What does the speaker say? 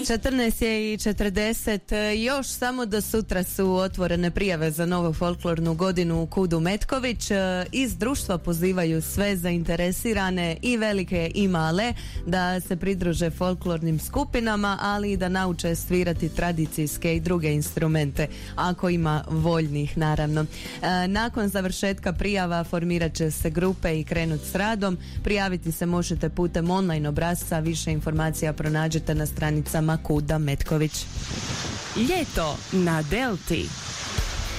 14:40, još samo do sutra su otvorene prijave za novu folklornu godinu u KUD-u Metković. Iz društva pozivaju sve zainteresirane i velike i male da se pridruže folklornim skupinama, ali i da nauče svirati tradicijske i druge instrumente, ako ima voljnih naravno. Nakon završetka prijava formirat će se grupe i krenut s radom. Prijaviti se možete putem online obrasca, više informacija pronađete na stranicama KUD-a Metković. Ljeto na Delti.